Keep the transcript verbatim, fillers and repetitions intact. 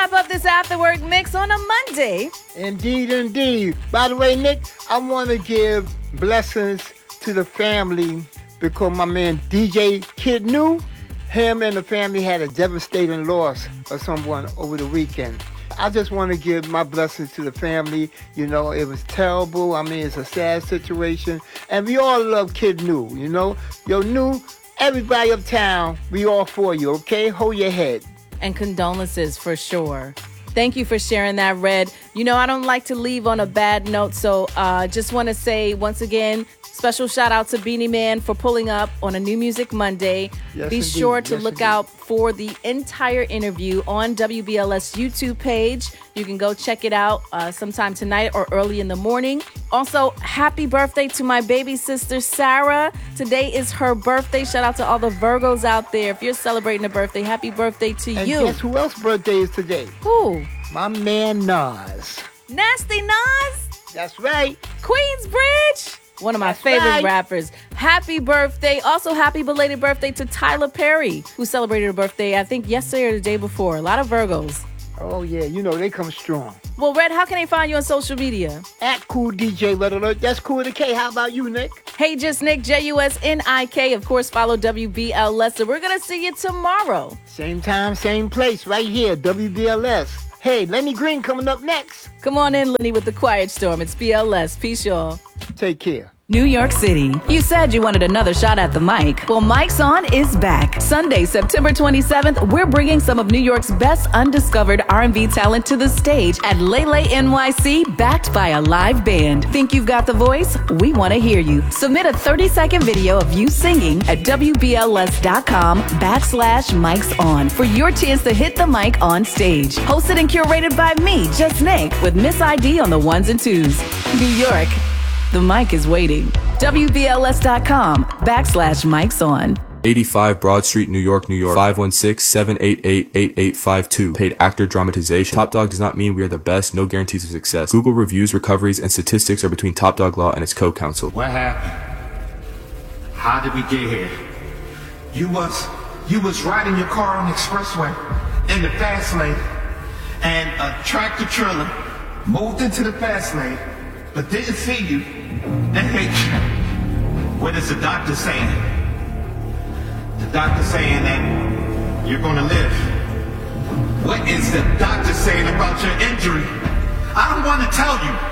wrap up this After Work Mix on a Monday. Indeed, indeed. By the way, Nick, I want to give blessings to the family because my man D J Kid New, him and the family had a devastating loss of someone over the weekend. I just want to give my blessings to the family. You know, it was terrible. I mean, it's a sad situation. And we all love Kid New, you know. Yo, New, everybody uptown, we all for you, okay? Hold your head. And condolences for sure. Thank you for sharing that, Red. You know, I don't like to leave on a bad note, so uh, just want to say once again, special shout out to Beanie Man for pulling up on a New Music Monday. Yes, Be indeed. sure to Yes, look indeed. out for the entire interview on W B L S YouTube page. You can go check it out uh, sometime tonight or early in the morning. Also, happy birthday to my baby sister, Sarah. Today is her birthday. Shout out to all the Virgos out there. If you're celebrating a birthday, happy birthday to And you. guess who else's birthday is today? Who? My man Nas. Nasty Nas? That's right. Queensbridge? One of my That's favorite right. rappers. Happy birthday. Also, happy belated birthday to Tyler Perry, who celebrated her birthday, I think, yesterday or the day before. A lot of Virgos. Oh, yeah, you know, they come strong. Well, Red, how can they find you on social media? At Cool D J Red Alert. That's Cool with a K. How about you, Nick? Hey, just Nick, J U S N I K. Of course, follow W B L S. So we're going to see you tomorrow. Same time, same place, right here, W B L S. Hey, Lenny Green coming up next. Come on in, Lenny, with the Quiet Storm. It's B L S. Peace, y'all. Take care. New York City. You said you wanted another shot at the mic. Well, Mike's On is back. Sunday, September twenty-seventh, we're bringing some of New York's best undiscovered R and B talent to the stage at Lele N Y C, backed by a live band. Think you've got the voice? We want to hear you. Submit a thirty-second video of you singing at WBLS.com backslash Mike's On for your chance to hit the mic on stage. Hosted and curated by me, Just Nick, with Miss I D on the ones and twos. New York. The mic is waiting. WBLS.com backslash Mike's On. eighty-five Broad Street, New York, New York. five one six, seven eight eight, eight eight five two. Paid actor dramatization. Top Dog does not mean we are the best. No guarantees of success. Google reviews, recoveries, and statistics are between Top Dog Law and its co-counsel. What happened? How did we get here? You was you was riding your car on the expressway in the fast lane, and a tractor trailer moved into the fast lane, but didn't see you and hit you. What is the doctor saying? The doctor saying that you're gonna live. What is the doctor saying about your injury? I don't want to tell you.